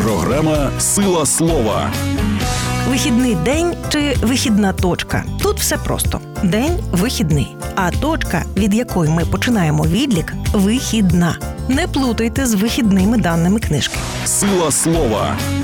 Програма «Сила слова». Вихідний день чи вихідна точка? Тут все просто. День – вихідний, а точка, від якої ми починаємо відлік – вихідна. Не плутайте з вихідними даними книжки. «Сила слова»